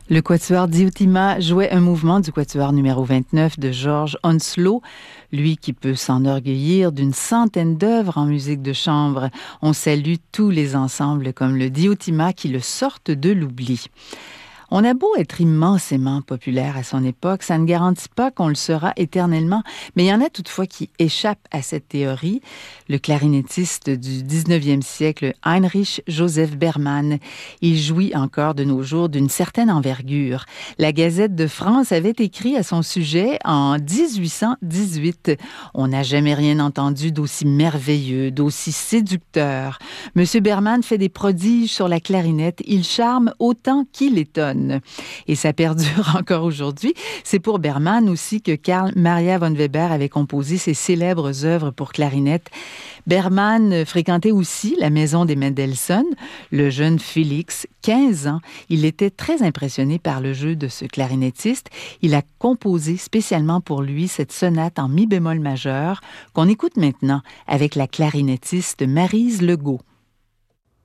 Le quatuor Diotima jouait un mouvement du quatuor numéro 29 de George Hounslow, lui qui peut s'enorgueillir d'une centaine d'œuvres en musique de chambre. On salue tous les ensembles comme le Diotima qui le sortent de l'oubli. On a beau être immensément populaire à son époque, ça ne garantit pas qu'on le sera éternellement, mais il y en a toutefois qui échappent à cette théorie. Le clarinettiste du 19e siècle, Heinrich Joseph Berman, il jouit encore de nos jours d'une certaine envergure. La Gazette de France avait écrit à son sujet en 1818 « On n'a jamais rien entendu d'aussi merveilleux, d'aussi séducteur. Monsieur Berman fait des prodiges sur la clarinette, il charme autant qu'il étonne. » Et ça perdure encore aujourd'hui. C'est pour Berman aussi que Carl Maria von Weber avait composé ses célèbres œuvres pour clarinette. Berman fréquentait aussi la maison des Mendelssohn. Le jeune Félix, 15 ans, il était très impressionné par le jeu de ce clarinettiste. Il a composé spécialement pour lui cette sonate en mi bémol majeur qu'on écoute maintenant avec la clarinettiste Maryse Legault.